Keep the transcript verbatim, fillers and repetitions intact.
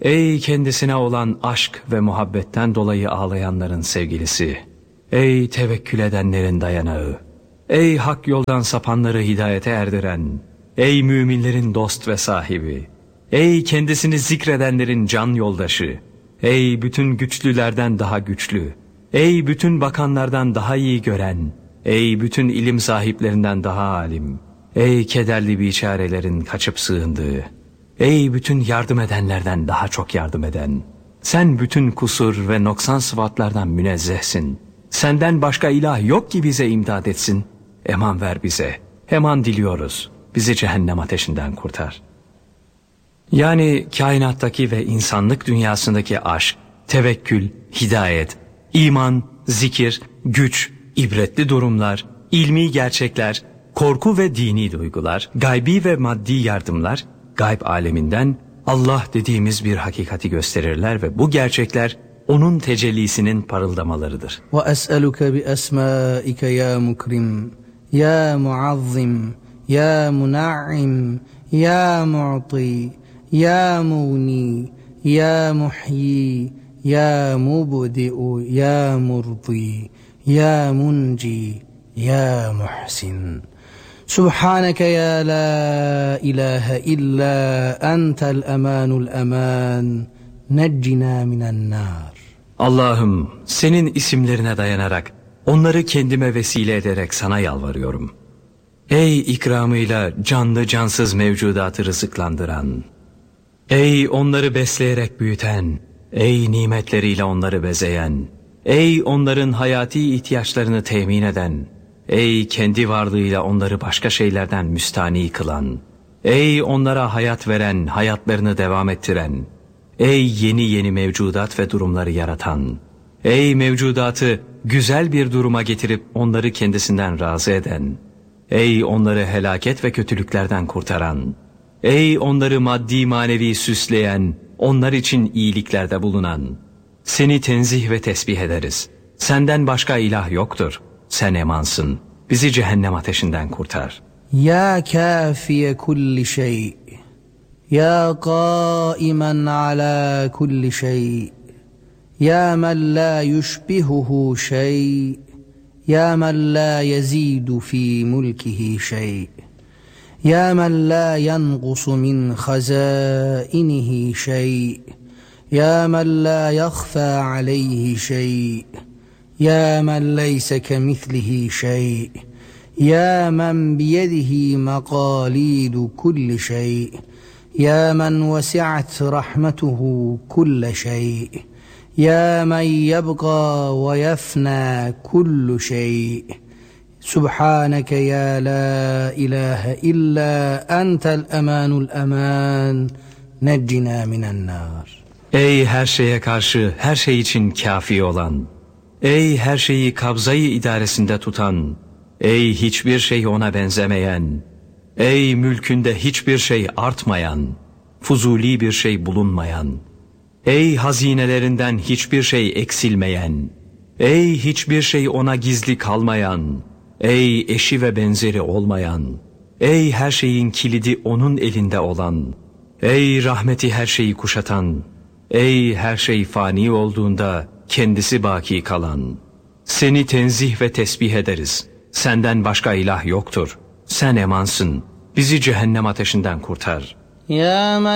Ey kendisine olan aşk ve muhabbetten dolayı ağlayanların sevgilisi! Ey tevekkül edenlerin dayanağı! Ey hak yoldan sapanları hidayete erdiren! Ey müminlerin dost ve sahibi! Ey kendisini zikredenlerin can yoldaşı! Ey bütün güçlülerden daha güçlü! Ey bütün bakanlardan daha iyi gören! Ey bütün ilim sahiplerinden daha alim! Ey kederli biçarelerin kaçıp sığındığı! Ey bütün yardım edenlerden daha çok yardım eden! Sen bütün kusur ve noksan sıfatlardan münezzehsin. Senden başka ilah yok ki bize imdad etsin. Eman ver bize. Eman diliyoruz. Bizi cehennem ateşinden kurtar. Yani kainattaki ve insanlık dünyasındaki aşk, tevekkül, hidayet, iman, zikir, güç, ibretli durumlar, ilmi gerçekler, korku ve dini duygular, gaybi ve maddi yardımlar, gayb aleminden Allah dediğimiz bir hakikati gösterirler ve bu gerçekler onun tecellisinin parıldamalarıdır. Ve es'eluke bi esmaike ya mukrim, ya muazzim, ya muna'im, ya mu'ti, ya muğni, ya muhyi, ya mubdi'u, ya murdi, ya munci, ya muhsin. Subhaneke ya la ilahe illa entel emanul eman, neccina minen nar. Allah'ım senin isimlerine dayanarak, onları kendime vesile ederek sana yalvarıyorum. Ey ikramıyla canlı cansız mevcudatı rızıklandıran, ey onları besleyerek büyüten, ey nimetleriyle onları bezeyen, ey onların hayati ihtiyaçlarını temin eden, ey kendi varlığıyla onları başka şeylerden müstani kılan, ey onlara hayat veren, hayatlarını devam ettiren, ey yeni yeni mevcudat ve durumları yaratan, ey mevcudatı güzel bir duruma getirip onları kendisinden razı eden, ey onları helaket ve kötülüklerden kurtaran, ey onları maddi manevi süsleyen, onlar için iyiliklerde bulunan, seni tenzih ve tesbih ederiz. Senden başka ilah yoktur. Sen emansın. Bizi cehennem ateşinden kurtar. Ya kafiye kulli şey, ya qaimen ala kulli şey, ya men la yushbihuhu şey, ya men la yezidu fi mulkihi şey, ya men la yanqusu min hazainihi şey, ya men la yakhfa aleyhi şey, ya men leyse kemithlihi şey, ya men biyedihi maqalidu kulli şey, ya men vesi'at rahmetuhu kulle şey, ya men yebqa ve yefna kullu şey. Subhaneke ya la ilahe illa entel emanul eman, neccina minen nar. Ey her şeye karşı her şey için kafi olan, ey her şeyi kabzayı idaresinde tutan, ey hiçbir şey ona benzemeyen, ey mülkünde hiçbir şey artmayan, fuzuli bir şey bulunmayan, ey hazinelerinden hiçbir şey eksilmeyen, ey hiçbir şey ona gizli kalmayan, ey eşi ve benzeri olmayan, ey her şeyin kilidi onun elinde olan, ey rahmeti her şeyi kuşatan, ey her şey fani olduğunda kendisi baki kalan, seni tenzih ve tesbih ederiz. Senden başka ilah yoktur. Sen emansın. Bizi cehennem ateşinden kurtar. Ya